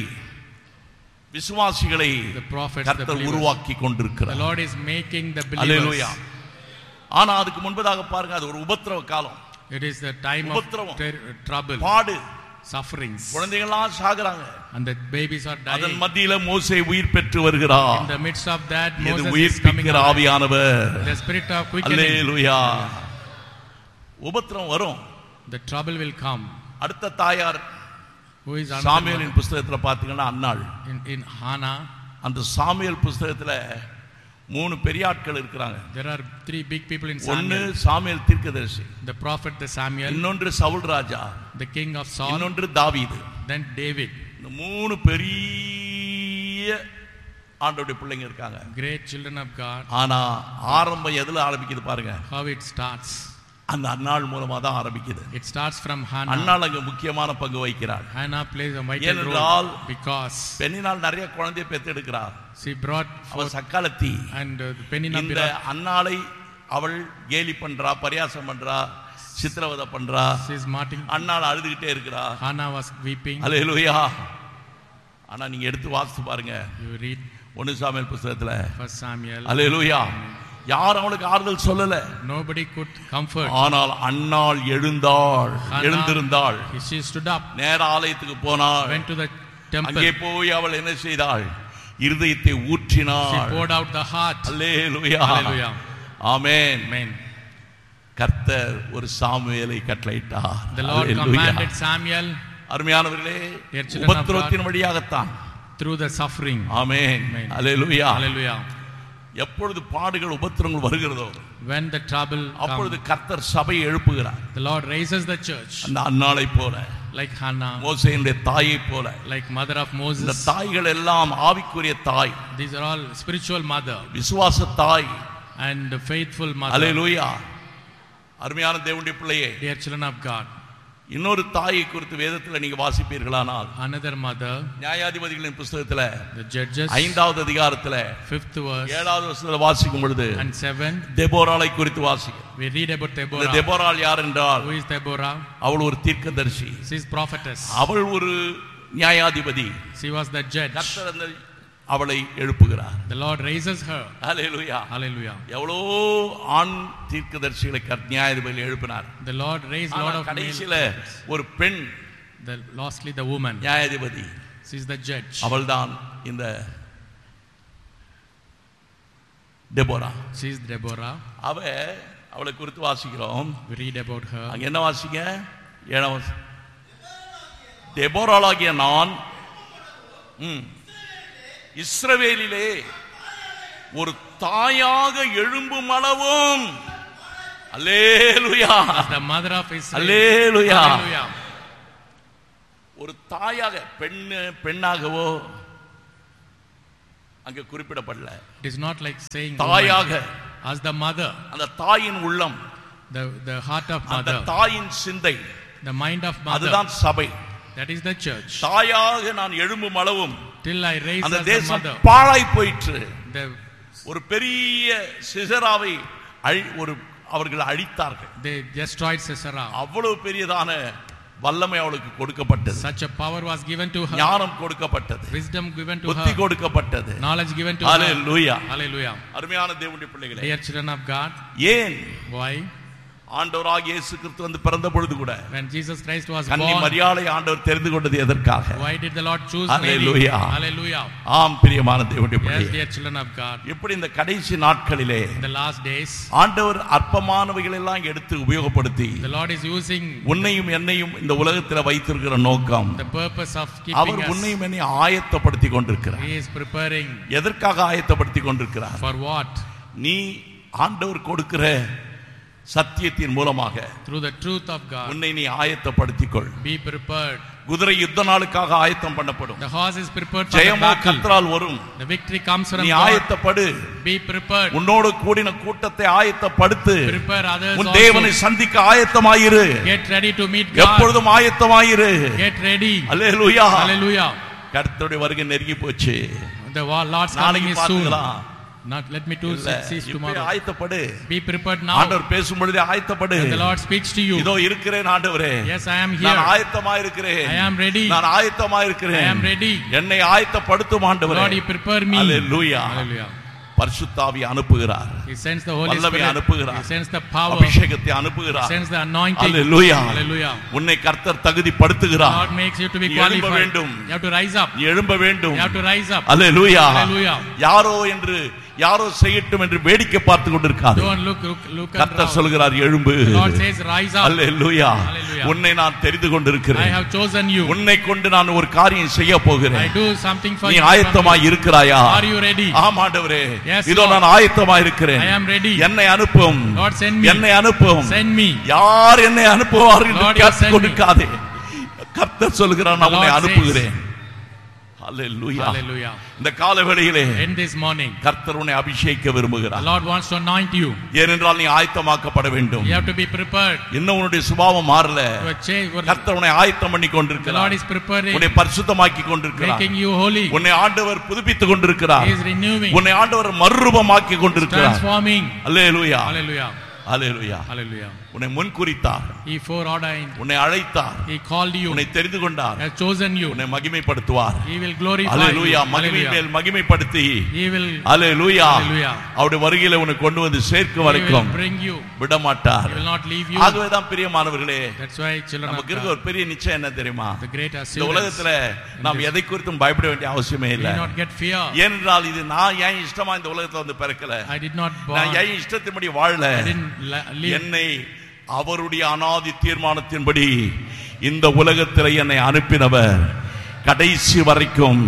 விசுவாசிகளை the prophets, the கர்த்தர் believers. உருவாக்கி The கொண்டிருக்கிறார். Lord is making the hallelujah. believers. ஆனா அதுக்கு முன்பதாக பாருங்க, அது ஒரு உபத்திரவ காலம். It is the time of ter- trouble, பாடு, sufferings, குழந்தைகள்லாம் சாகுறாங்க. and the babies are dying. அதன் மத்தியில மோசே உயிர் பெற்று வருகிறார். In the midst of that, இது Moses is உயிர்ப்பிக்கிற coming alive. ஆவியானவர். The spirit of quickening. அல்லேலூயா. உபத்திரம் வரும். The trouble will come. அடுத்த தாயார் Who is சாமுவேலின் புத்தகத்துல பாத்தீங்கன்னா அன்னாள். in in Hannah. அந்த சாமுவேல் புத்தகத்துல மூணு பெரிய ஆட்கள் இருக்கிறாங்க. There are three big people in ஒன்னு Samuel. சாமுவேல் தீர்க்கதரிசி, The prophet, the Samuel, இன்னொன்று சவுல் ராஜா, the king of Saul, இன்னொன்று தாவீது. then David. இந்த மூணு பெரிய ஆண்டவருடைய பிள்ளைங்க இருக்காங்க. Great children of God. ஆனா ஆரம்பம் எதுல ஆரம்பிக்குது பாருங்க. How it starts. அந்த அன்னாள் மூலமா தான் ஆரம்பிக்குது. It starts from Hannah. அன்னாள் அங்க முக்கியமான பங்கு வகிக்கிறாள். Hannah plays a vital ஏனென்றால் role because பெண்ணினால் நிறைய குழந்தையை பெற்றெடுக்கிறார். she brought அவ forth, சக்காலத்தி. and uh, Penina இந்த அன்னாளை அவள் கேலி பண்றா, பரியாசம் பண்றா, சித்திரவதை பண்றா. she is martyring. அன்னாள் அழுதுகிட்டே இருக்கிறா. Hannah was weeping. அல்லேலூயா. ஆனா நீங்க எடுத்து வாசித்து பாருங்க, You read ஒன்னு சாமுவேல் புத்தகத்துல. First Samuel. அல்லேலூயா. யார் அவளுக்கு ஆறுதல் சொல்லல. Nobody could comfort. ஆனால் அன்னாள் எழுந்தாள், Hannah, எழுந்திருந்தாள், she stood up, நேர ஆலயத்துக்கு போனாள். went to the temple. அங்கே போய் அவள் என்ன செய்தாள்? இருதயத்தை She ஊற்றினாள். poured out the heart. Hallelujah. Hallelujah. Amen. Amen. கர்த்தர் ஒரு சாமுவேலை கட்டளையிட்டார். The Lord hallelujah. commanded Samuel அருமையானவர்களே, Dear children of உபத்திரவத்தின் வழியாகத்தான். through the suffering. Amen. Amen. Hallelujah. Hallelujah. எப்பொழுது பாடுகள் உபத்திரங்கள் வருகிறதோ When the trouble அப்பொழுது comes, கர்த்தர் சபையை எழுப்புகிறார். the Lord raises the church அந்த அன்னாளை போல, like Hannah, மோசேயுடைய தாயை போல. like mother of இந்த Moses. தாய்கள் எல்லாம் ஆவிக்குரிய தாய், These are all spiritual mother விசுவாச தாய். and faithful mother. அல்லேலூயா. அருமையான தேவனுடைய பிள்ளையே, Dear children of God, இன்னொரு தாயை குறித்து வேதத்தில் நீங்க வாசிப்பீர்களானால் another mother, நியாயாதிபதிகளின் புத்தகத்துல the Judges, ஐந்தாவது அதிகாரத்துல fifth verse ஏழாவது வசனத்துல வாசிக்கும் பொழுது and seven, தெபோராளை குறித்து வாசிக்கும். we read about இந்த Deborah. தெபோராள் யார் என்றால், Who is Deborah? அவள் ஒரு தீர்க்கதரிசி, She is prophetess. அவள் ஒரு நியாயாதிபதி. She was the judge. கர்த்தர் அந்த அவளை எழுப்புகிறார். The Lord raises her. Hallelujah. Hallelujah. எவ்வளோ ஆண் தீர்க்கதரிசிகளை கர்த்தர் நியாயாதிபதியில் எழுப்பினார். The Lord raised a lot of கடைசியில male. ஒரு பெண் The lastly the woman. நியாயாதிபதி, She is the judge. அவள்தான் இந்த டெபோரா. She is Deborah. அவ அவளை குறித்து வாசிக்கிறோம். We read about her. அங்க என்ன வாசிங்க? ஏழாம் வசனம். டெபோராளாகிய நான் ம், இஸ்ரவேலிலே ஒரு தாயாக எழும்பும் அளவும். அல்லேலூயா. As the mother of Israel. Hallelujah. Hallelujah. ஒரு தாயாக, பெண் பெண்ணாகவோ அங்க குறிப்பிடப்படல. It is not like saying தாயாக, woman. As the mother, அந்த தாயின் உள்ளம், the the heart of அந்த mother, தாயின் சிந்தை, the mind of mother. அதுதான் சபை. That is the church. தாயாக நான் எழும்பும் அளவும் Till I raise அந்த as the தேசம் mother. பாழாய் போயிற்று. The, ஒரு பெரிய சிசராவை அழி- ஒரு அவர்கள் அழித்தார்கள். they destroyed Sisera. அவ்வளவு பெரியதான வல்லமை அவளுக்கு கொடுக்கப்பட்டது. Such a power was given to her. ஞானம் கொடுக்கப்பட்டது, Wisdom given to புத்தி her. கொடுக்கப்பட்டது. Knowledge given to hallelujah. her. Hallelujah. அருமையான தேவனுடைய பிள்ளைகளே, Dear children of God, ஏன் why? ஆண்டவராகிய இயேசு கிறிஸ்து வந்து பிறந்த பொழுது கூட When Jesus Christ was கன்னி born, மரியாளை ஆண்டவர் தெரிந்து கொண்டது எதற்காக? why did the Lord choose Hallelujah. Mary? Hallelujah. ஆம் பிரியமான தேவனுடைய Yes, பிள்ளைகளே, dear children of God, இப்படி இந்த கடைசி நாட்களிலே in the last days, ஆண்டவர் அற்பமானவைகள் எல்லாம் எடுத்து உபயோகப்படுத்தி the Lord is using உன்னையும் என்னையும் இந்த உலகத்தில் வைத்திருக்கிற நோக்கம், the purpose of our keeping us. உன்னையும் என்னையும் ஆயத்தப்படுத்தி கொண்டிருக்கிறார். He is preparing எதற்காக ஆயத்தப்படுத்தி கொண்டிருக்கிறார்? for what? நீ ஆண்டவர் கொடுக்கிற சத்தியத்தின் மூலமாக Through the truth of God. உன்னை நீ ஆயத்தப்படுத்திக் கொள். Be prepared. குதிரை யுத்த நாளுக்காக ஆயத்தம் பண்ணப்படும். The horse is prepared for the ஜெயமோ battle. கர்த்தரால் வரும். The victory comes from நீ God. ஆயத்தப்படு. Be prepared. உன்னோடு கூடின கூட்டத்தை ஆயத்தப்படுத்து. Prepare others உன் also. தேவனை சந்திக்க ஆயத்தமாயிரு. Get ready to meet God. எப்பொழுதும் ஆயத்தமாயிரு. Get ready. அல்லேலூயா. Hallelujah. கர்த்தருடைய வருகை நெருங்கி போச்சு. The Lord's coming நாளைக்கு is soon. பார்த்துக்கலாம். Not let me to cease இப்பவே tomorrow. ஆயத்தப்படு. Be prepared now. ஆண்டவர் பேசும் பொழுதே ஆயத்தப்படு. When the Lord speaks to you. இதோ இருக்கிறேன் ஆண்டவரே. Yes, I am நான் here. ஆயத்தமாய் இருக்கிறேன். I am ready. நான் ஆயத்தமாய் இருக்கிறேன். I am ready. என்னை ஆயத்தப்படுத்தும் ஆண்டவரே. Lord, you prepare me. Hallelujah. Hallelujah. பரிசுத்தாவியை அனுப்புகிறார். He sends the Holy வல்லமையை Spirit. அனுப்புகிறார். He sends the power. அபிஷேகத்தை அனுப்புகிறார். He sends the anointing. Hallelujah. Hallelujah. உன்னை கர்த்தர் தகுதிப்படுத்துகிறார். God makes you to be நீ எழும்ப qualified. வேண்டும். You have to rise up. நீ எழும்ப வேண்டும். You have to rise up. Hallelujah. Hallelujah. யாரோ என்று யாரோ செய்யட்டும் என்று வேடிக்கை பார்த்து கொண்டிருக்காதே. Don't look look look கர்த்தர் சொல்கிறார் எழும்பு. God says rise up. Hallelujah. Hallelujah. உன்னை நான் தெரிந்து கொண்டிருக்கிறேன். I have chosen you. உன்னை கொண்டு நான் ஒரு காரியம் செய்ய போகிறேன். I do something for நீ you. ஆயத்தமாய் இருக்கிறாயா? Are you ready? ஆம் ஆண்டவரே. Yes, இதோ Lord. நான் ஆயத்தமாய் இருக்கிறேன். I am ready. என்னை அனுப்பும். Lord send me. என்னை அனுப்பும். Send me. யார் என்னை அனுப்புவார்கள் என்று Lord, you கேட்டு send me. கொடுக்காதே. கர்த்தர் சொல்கிறார் நான் The உன்னை Lord அனுப்புகிறேன். Hallelujah. Hallelujah. இந்த காலவேளையிலே In this morning, கர்த்தர் உன்னை அபிஷேகிக்க the விரும்புகிறார். Lord wants to anoint you. ஏனென்றால் நீ ஆயத்தமாக்கப்பட வேண்டும். You have to be prepared. இன்னும் உன்னுடைய சுபாவம் மாறல. To change. கர்த்தர் உன்னை ஆயத்தம் பண்ணி The Lord கொண்டிருக்கிறார். is preparing, உன்னை பரிசுத்தமாக்கி கொண்டிருக்கிறார். making you holy. உன்னை ஆண்டவர் புதுப்பித்துக் கொண்டிருக்கிறார். He is renewing, உன்னை ஆண்டவர் மறுரூபமாக்கி கொண்டிருக்கிறார். transforming. அல்லேலூயா. Hallelujah. அல்லேலூயா. Hallelujah. உன்னை முன்குறித்தார். He foreordained. உன்னை அழைத்தார். He called you. உன்னை தெரிந்து கொண்டார். Has chosen you. உன்னை மகிமைப்படுத்துவார். He will glorify hallelujah. you. மகிமை Hallelujah. மேல் மகிமைப்படுத்தி He will. அல்லேலூயா. Hallelujah. அவருடைய வருகையிலே உன்னை கொண்டு வந்து சேர்க்கும் He will வரைக்கும் bring you. விட மாட்டார். He will not leave you. ஆகவேதான் பிரியமானவர்களே, That's why children of நமக்கு இருக்க God, ஒரு பெரிய நிச்சயம் என்ன தெரியுமா? the great இந்த assurance. உலகத்துல நாம் எதை குறித்தும் பயப்பட வேண்டிய அவசியமே We இல்லை. did not get fear. ஏனென்றால் இது நான் ஏன் இஷ்டமா இந்த உலகத்துல வந்து பிறக்கல. I did not நான் born. ஏன் இஷ்டத்தின்படி வாழல. I didn't la- live. என்னை அவருடைய அனாதி தீர்மானத்தின்படி இந்த உலகத்தில் என்னை அனுப்பினவர் கடைசி வரைக்கும்.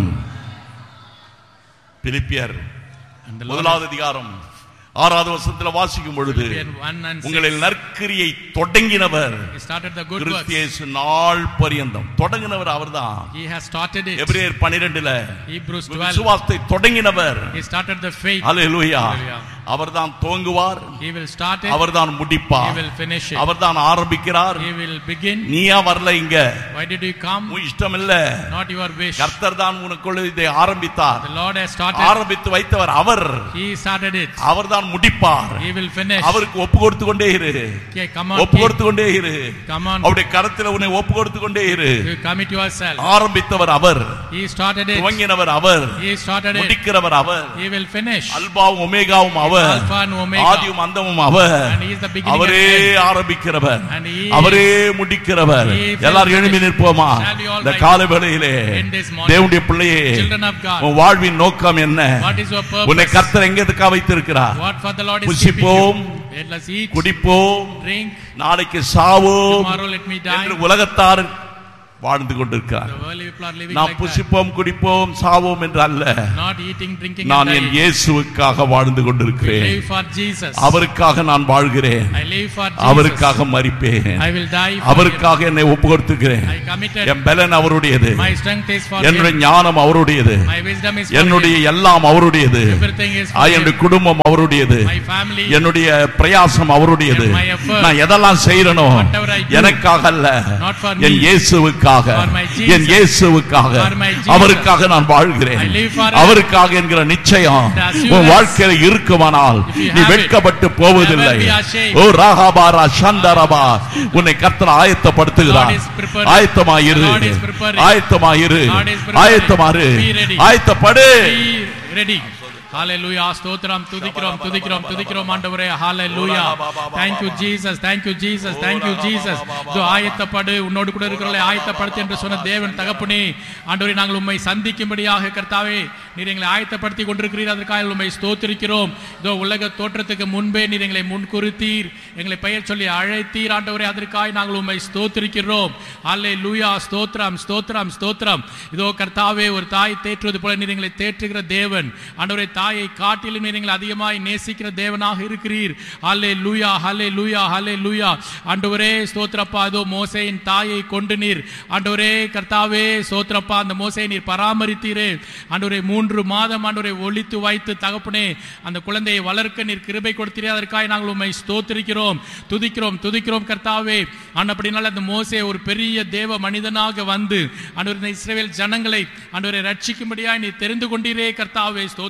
பிலிப்பியர் And the Lord முதலாவது அதிகாரம் ஆறாவது வசனத்தில் வாசிக்கும் பொழுது Philippians one and six. உங்களில் நற்கிரியை தொடங்கினவர் He started the good works. கிறிஸ்து நாள் பரியந்தம் தொடங்கினவர் அவர்தான். He has started it. எபிரேயர் பன்னிரண்டுல Hebrews twelve. விசுவாசத்தை தொடங்கினவர். He started the faith. Hallelujah. Hallelujah. அவர்தான் துவங்குவார். He will start it. அவர்தான் He முடிப்பார். will finish it. அவர்தான் ஆரம்பிக்கிறார். He will begin. நீயா வரல இங்க. Why did you come? உன் இஷ்டம் இல்ல. Not your wish. கர்த்தர் தான் உனக்குள்ள இதை ஆரம்பித்தார். The Lord has started. ஆரம்பித்து வைத்தவர் அவர். He started it. அவர்தான் முடிப்பார். He will finish. அவருக்கு ஒப்பு கொடுத்து கொண்டே இரு. Okay, come on. ஒப்பு keep- கொடுத்து கொண்டே இரு. Come on. அவருடைய கரத்தில் உன்னை ஒப்பு கொடுத்து கொண்டே இரு. You commit yourself. ஆரம்பித்தவர் our. He started it. துவங்கினவர் our. He started it. முடிக்கிறவர் our. He will finish. அல்பாவும் ஒமேகாவும் our. Alpha and Omega. ஆதியும் அந்தமும் அவர். And he is the beginning அவரே and end. ஆரம்பிக்கிறவர். And he அவரே முடிக்கிறவர். He will எல்லாரும் எழும்பி finish. நிற்போமா? Shall we all இந்த rise? காலை வேளையிலே In this morning. தேவனுடைய பிள்ளையே, Children of God. உன் வாழ்வின் நோக்கம் என்ன? What is your purpose? உன்னை கர்த்தர் எங்கேதுக்கா வைத்திருக்கிறார்? What for the Lord is keeping புசிப்போம், you? Let us eat, குடிப்போம், drink. நாளைக்கு சாவோம் Tomorrow let me die. என்று உலகத்தார் வாழ்ந்து கொண்டிருக்கிறார். The worldly people are living நாம் like that. புசிப்போம், குடிப்போம், சாவோம் என்று அல்ல. Not eating, drinking நான் and என் dying. இயேசுவுக்காக வாழ்ந்து I கொண்டிருக்கிறேன். live for Jesus. அவருக்காக நான் வாழ்கிறேன். I live for Jesus. அவருக்காக மரிப்பேன். I will die for அவருக்காக என்னை ஒப்பு கொடுத்துக்கிறேன். him. I committed. என் பலன் அவருடையது. My strength is for என்னுடைய him. ஞானம் அவருடையது. My wisdom is for என்னுடைய him. எல்லாம் அவருடையது. Everything is ah, for him. என்னுடைய குடும்பம் அவருடையது. My family. என்னுடைய பிரயாசம் அவருடையது. And my effort. நான் எதெல்லாம் செய்யறனோ Whatever I do. எனக்காக அல்ல, Not for me. என் இயேசுவுக்காக, For my Jesus. என் இயேசுவுக்காக, For my Jesus. அவருக்காக நான் வாழ்கிறேன். I live for him. அவருக்காக என்கிற நிச்சயம் The assurance. உன் வாழ்க்கையில் இருக்குமானால் If you நீ have it, வெட்கப்பட்டு போவதில்லை. never be ashamed. ஓ ராகாபாரா சந்தரபா, உன்னை கர்த்தர் ஆயத்தப்படுத்துகிறார். God is preparing. ஆயத்தமாயிரு, God is preparing. ஆயத்தமாயிரு, God is preparing. ஆயத்தமாரு, Be ready. ஆயத்தப்படு. Be ready. Hallelujah. ஸ்தோத்திரம், துதிக்கிறோம், துதிக்கிறோம், துதிக்கிறோம் ஆண்டவரே. Hallelujah. Thank you Jesus. Thank you Jesus. Thank you Jesus. இதோ ஆயத்தப்படு, உன்னோடு கூட இருக்கிறவர்களை ஆயத்தப்படுத்து என்று சொன்ன தேவன் தகப்பனே, ஆண்டவரே நாங்கள் உம்மை சந்திக்கும்படியாக கர்த்தாவே நீர் எங்களை ஆயத்தப்படுத்தி கொண்டிருக்கிறீர். அதற்காக உம்மை ஸ்தோத்திரிக்கிறோம். இதோ உலக தோற்றத்துக்கு முன்பே நீர் எங்களை முன்குறித்தீர், எங்களை பெயர் சொல்லி அழைத்தீர் ஆண்டவரே. அதற்காக நாங்கள் உம்மை ஸ்தோத்திரிக்கிறோம். ஹல்லேலூயா. ஸ்தோத்திரம், ஸ்தோத்திரம், ஸ்தோத்திரம். இதோ கர்த்தாவே ஒரு தாய் தேற்றுவது போல நீர் எங்களை தேற்றுகிற தேவன் ஆண்டவரே. தாயை காட்டிலும் நீர் எங்களை அதிகமாய் நேசிக்கிற தேவனாக இருக்கிறீர். ஹல்லேலூயா, ஹல்லேலூயா, ஹல்லேலூயா. ஆண்டவரே ஸ்தோத்திரப்பா. இதோ மோசேயின் தாயை கொண்டு நீர் ஆண்டவரே கர்த்தாவே ஸ்தோத்திரப்பா அந்த மோசேயை நீர் பராமரித்தீரே ஆண்டவரே. மூன்று மாதம் ஆண்டவரை ஒளித்து வைத்து தகப்பனே அந்த குழந்தையை வளர்க்க நீர் கிருபை கொடுத்தீரே. அதற்காக நாங்கள் உம்மை ஸ்தோத்திரிக்கிறோம், துதிக்கிறோம், துதிக்கிறோம் கர்த்தாவே. ஆண்டபடினால அந்த மோசே ஒரு பெரிய தேவ மனிதனாக வந்து ஆண்டவரே இஸ்ரவேல் ஜனங்களை ஆண்டவரை ரட்சிக்கும்படியாய் நீர் தெரிந்து கொண்டீரே கர்த்தாவே. ஸ்தோத்திரிக்கிறோம்.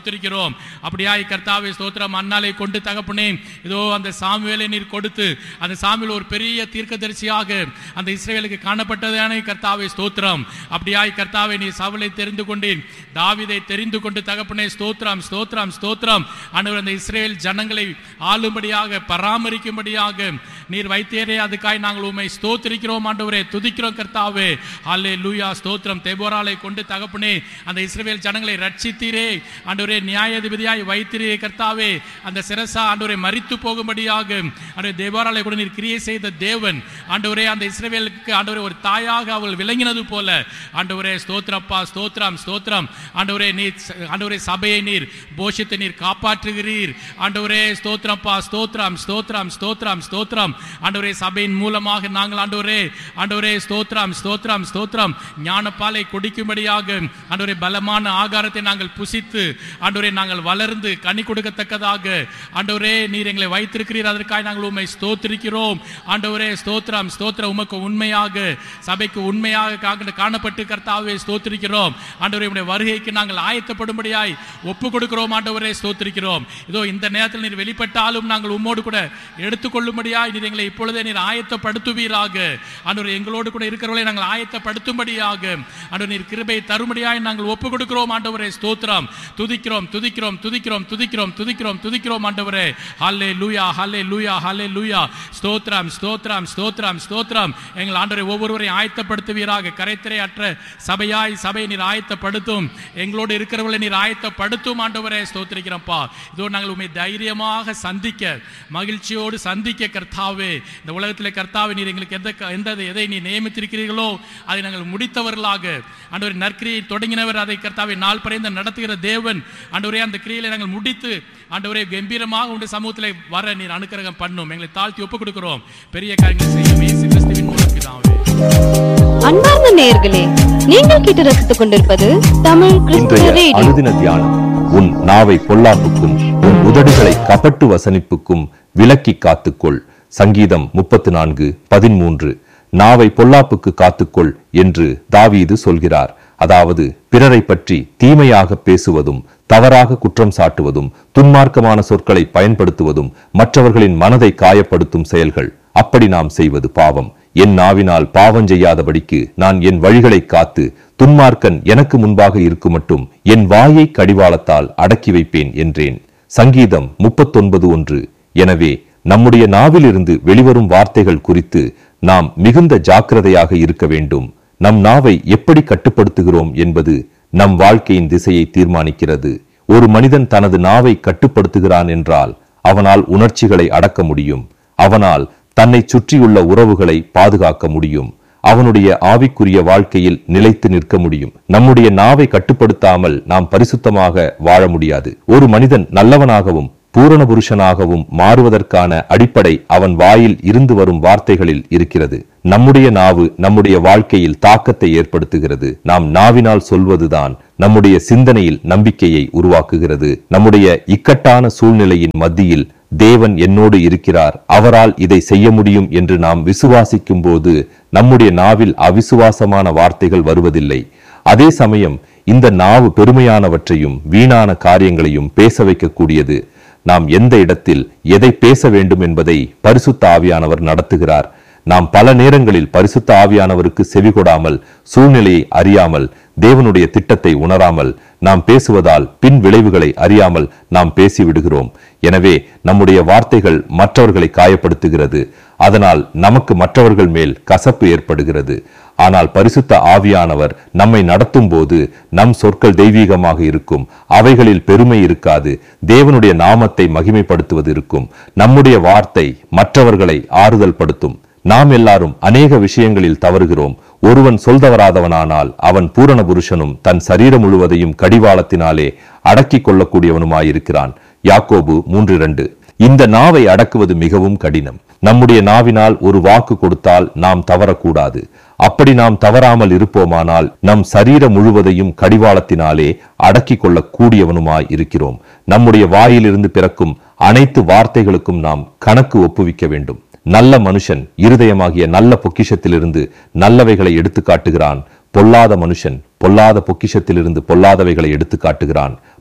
ஸ்தோத்திரிக்கிறோம். அப்படியாய் கர்த்தாவே ஸ்தோத்திரம். அன்னாலை கொண்டு தகப்பனே இதோ அந்த சாமுவேலை நீர் கொடுத்து அந்த சாமுவேல் ஒரு பெரிய தீர்க்கதரிசியாக அந்த இஸ்ரவேலுக்கு காணப்பட்டதானே கர்த்தாவே ஸ்தோத்திரம். அப்படியாய் கர்த்தாவே நீ சவுலை தெரிந்து கொண்டேன், தாவீதை தெரிந்து கொண்டு தகப்பனே ஸ்தோத்திரம் ஸ்தோத்திரம் ஸ்தோத்திரம். ஆண்டவர் அந்த இஸ்ரவேல் ஜனங்களை ஆளும்படியாக பராமரிக்கும்படியாக நீர் வைத்தீரே, அதுக்காய் நாங்கள் உம்மை ஸ்தோத்திரிக்கிறோம் ஆண்டவரே, துதிக்கிறோம் கர்த்தாவே. ஹல்லேலூயா ஸ்தோத்திரம். தெபோராளை கொண்டு தகப்பனே அந்த இஸ்ரவேல் ஜனங்களை ரட்சித்தீரே ஆண்டவரே, நியாயாதிபதியாய் வைத்தீரே கர்த்தாவே. அந்த சிரசா ஆண்டவரே மரித்து போகும்படியாக ஆண்டவரே தெபோராளை கூட நீர் கிரியை செய்த தேவன் ஆண்டவரே. அந்த இஸ்ரவேலுக்கு ஆண்டவரே ஒரு தாயாக அவள் விளங்கினது போல ஆண்டவரே ஸ்தோத்திரப்பா ஸ்தோத்திரம் ஸ்தோத்திரம். ஆண்டவரே நீர் ஆண்டவரே சபையை நீர் போஷித்து நீர் காப்பாற்றுகிறீர் ஆண்டவரே ஸ்தோத்திரப்பா ஸ்தோத்திரம் ஸ்தோத்திரம் ஸ்தோத்திரம் ஸ்தோத்திரம். ஆண்டவரே சபையின் மூலமாக நாங்கள் ஆண்டவரே ஆண்டவரே ஸ்தோத்திரம் ஸ்தோத்திரம் ஸ்தோத்திரம் ஞானப்பாலை குடிக்கும்படியாக ஆண்டவரே பலமான ஆகாரத்தை நாங்கள் புசித்து ஆண்டவரே நாங்கள் வளர்ந்து கனி கொடுக்கத்தக்கதாக ஆண்டவரே நீர் எங்களை வைத்திருக்கிறீர். அதற்காக நாங்கள் உம்மை ஸ்தோத்திரிக்கிறோம் ஆண்டவரே ஸ்தோத்திரம் ஸ்தோத்திரம். உமக்கு உண்மையாக சபைக்கு உண்மையாக காணப்பட்டு கர்த்தாவே ஸ்தோத்திரிக்கிறோம் ஆண்டவரே. உம்முடைய வருகைக்கு நாங்கள் ஆயத்தப்படும்படியாய் ஒப்பு கொடுக்கிறோம் ஆண்டவரே ஸ்தோத்திரிக்கிறோம். இதோ இந்த நேரத்தில் நீர் வெளிப்பட்டாலும் நாங்கள் உம்மோடு கூட எடுத்துக்கொள்ளும்படியாய் நீர் எங்களை இப்பொழுதே நீர் ஆயத்தப்படுத்துவீராக ஆண்டவரே. எங்களோடு கூட இருக்கிறவர்களை நாங்கள் ஆயத்தப்படுத்தும்படியாக ஆண்டவரே நீர் கிருபை தரும்படியாய் நாங்கள் ஒப்பு கொடுக்கிறோம் ஆண்டவரே ஸ்தோத்திரம். துதிக்கிறோம் துதிக்கிறோம் துதிக்கிறோம் துதிக்கிறோம் துதிக்கிறோம் துதிக்கிறோம் ஆண்டவரே. ஹல்லேலூயா ஹல்லேலூயா ஹல்லேலூயா ஸ்தோத்திரம் ஸ்தோத்திரம் ஸ்தோத்திரம் ஸ்தோத்திரம். எங்கள் ஆண்டவரே ஒவ்வொருவரையும் ஆயத்தப்படுத்துவீராக. கரைத்திரை அற்ற சபையாய் சபையை நீர் ஆயத்தப்படுத்தும், எங்களோடு இருக்கிறவர்களை நீர் ஆயத்தப்படுத்தும் ஆண்டவரே ஸ்தோத்திரிக்கிறோம்ப்பா. இதோ நாங்கள் உம்மை தைரியமாக சந்திக்க மகிழ்ச்சியோடு சந்திக்க கர்த்தாவே இந்த உலகத்தில் கர்த்தாவே நீர் எங்களுக்கு எந்த எந்த எதை நீ நியமித்திருக்கிறீர்களோ அதை நாங்கள் முடித்தவர்களாக ஆண்டவரே நற்கிரியை தொடங்கினவர் அதை கர்த்தாவே நாள் பறைந்த நடத்துகிற தேவன் ஆண்டவரே அந்த கிரியை நாங்கள் முடித்து ஆண்டவரே கம்பீரமாக உங்களுடைய சமூகத்தில் வர நீர் அனுக்கிரகம் பண்ணும். எங்களை தாழ்த்தி ஒப்புக் கொடுக்கிறோம். பெரிய காரியங்களை செய்யும் இயேசு கிறிஸ்துவின் மூலம் பிதாவே. அன்பார்ந்த நேயர்களே, நீங்கள் கேட்டு ரசித்துக் கொண்டிருப்பது தமிழ் கிறிஸ்துவ ரேடியோ. அனுதின தியானம். உன் நாவை பொல்லாப்புக்கும் உன் உதடுகளை கபட்டு வசனிப்புக்கும் விலக்கி காத்துக்கொள். சங்கீதம் முப்பத்து நான்கு பதிமூன்று. நாவை பொல்லாப்புக்கு காத்துக்கொள் என்று தாவீது சொல்கிறார். அதாவது பிறரை பற்றி தீமையாக பேசுவதும், தவறாக குற்றம் சாட்டுவதும், துன்மார்க்கமான சொற்களை பயன்படுத்துவதும் மற்றவர்களின் மனதை காயப்படுத்தும் செயல்கள். அப்படி நாம் செய்வது பாவம். என் நாவினால் பாவம் செய்யாதபடிக்கு நான் என் வழிகளை காத்து துன்மார்க்கன் எனக்கு முன்பாக இருக்கும் மட்டும் என் வாயை கடிவாளத்தால் அடக்கி வைப்பேன் என்றேன். சங்கீதம் முப்பத்தொன்பது ஒன்று. எனவே நம்முடைய நாவிலிருந்து வெளிவரும் வார்த்தைகள் குறித்து நாம் மிகுந்த ஜாக்கிரதையாக இருக்க வேண்டும். நம் நாவை எப்படி கட்டுப்படுத்துகிறோம் என்பது நம் வாழ்க்கையின் திசையை தீர்மானிக்கிறது. ஒரு மனிதன் தனது நாவை கட்டுப்படுத்துகிறான் என்றால் அவனால் உணர்ச்சிகளை அடக்க முடியும். அவனால் தன்னை சுற்றியுள்ள உறவுகளை பாதுகாக்க முடியும். அவனுடைய ஆவிக்குரிய வாழ்க்கையில் நிலைத்து நிற்க முடியும். நம்முடைய நாவை கட்டுப்படுத்தாமல் நாம் பரிசுத்தமாக வாழ முடியாது. ஒரு மனிதன் நல்லவனாகவும் பூரண புருஷனாகவும் மாறுவதற்கான அடிப்படை அவன் வாயில் இருந்து வரும் வார்த்தைகளில் இருக்கிறது. நம்முடைய நாவு நம்முடைய வாழ்க்கையில் தாக்கத்தை ஏற்படுத்துகிறது. நாம் நாவினால் சொல்வதுதான் நம்முடைய சிந்தனையில் நம்பிக்கையை உருவாக்குகிறது. நம்முடைய இக்கட்டான சூழ்நிலையின் மத்தியில் தேவன் என்னோடு இருக்கிறார், அவரால் இதை செய்ய முடியும் என்று நாம் விசுவாசிக்கும் போது நம்முடைய நாவில் அவிசுவாசமான வார்த்தைகள் வருவதில்லை. அதே சமயம் இந்த நாவு பெருமையானவற்றையும் வீணான காரியங்களையும் பேச வைக்கக்கூடியது. நாம் எந்த இடத்தில் எதை பேச வேண்டும் என்பதை பரிசுத்த ஆவியானவர் நடத்துகிறார். நாம் பல நேரங்களில் பரிசுத்த ஆவியானவருக்கு செவிகொடாமல், சூழ்நிலையை அறியாமல், தேவனுடைய திட்டத்தை உணராமல் நாம் பேசுவதால் பின் விளைவுகளை அறியாமல் நாம் பேசிவிடுகிறோம். எனவே நம்முடைய வார்த்தைகள் மற்றவர்களை காயப்படுத்துகிறது. அதனால் நமக்கு மற்றவர்கள் மேல் கசப்பு ஏற்படுகிறது. ஆனால் பரிசுத்த ஆவியானவர் நம்மை நடத்தும் போது நம் சொற்கள் தெய்வீகமாக இருக்கும். அவைகளில் பெருமை இருக்காது. தேவனுடைய நாமத்தை மகிமைப்படுத்துவது இருக்கும். நம்முடைய வார்த்தை மற்றவர்களை ஆறுதல் படுத்தும். நாம் எல்லாரும் அநேக விஷயங்களில் தவறுகிறோம். ஒருவன் சொல்தவராதவனானால் அவன் பூரண புருஷனும் தன் சரீரம் முழுவதையும் கடிவாளத்தினாலே அடக்கி கொள்ளக்கூடியவனுமாயிருக்கிறான். யாக்கோபு மூன்று இரண்டு. இந்த நாவை அடக்குவது மிகவும் கடினம். நம்முடைய நாவினால் ஒரு வாக்கு கொடுத்தால் நாம் தவறக்கூடாது. அப்படி நாம் தவறாமல் இருப்போமானால் நம் சரீரம் முழுவதையும் கடிவாளத்தினாலே அடக்கி கொள்ள கூடியவனுமாய் இருக்கிறோம். நம்முடைய வாயிலிருந்து பிறக்கும் அனைத்து வார்த்தைகளுக்கும் நாம் கணக்கு ஒப்புவிக்க வேண்டும். நல்ல மனுஷன் இருதயமாகிய நல்ல பொக்கிஷத்திலிருந்து நல்லவைகளை எடுத்து காட்டுகிறான். பொல்லாத மனுஷன் பொல்லாத பொக்கிஷத்திலிருந்து பொல்லாதவைகளை எடுத்து காட்டுகிறான்.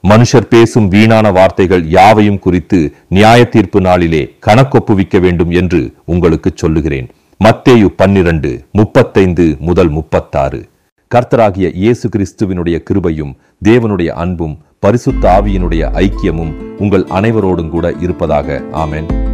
மனுஷர் பேசும் வீணான வார்த்தைகள் யாவையும் குறித்து நியாய தீர்ப்பு நாளிலே கணக்கொப்புவிக்க வேண்டும் என்று உங்களுக்கு சொல்லுகிறேன். மத்தேயு பன்னிரண்டு முப்பத்தைந்து முதல் முப்பத்தாறு. கர்த்தராகிய இயேசு கிறிஸ்துவினுடைய கிருபையும் தேவனுடைய அன்பும் பரிசுத்த ஆவியினுடைய ஐக்கியமும் உங்கள் அனைவரோடும் கூட இருப்பதாக. ஆமென்.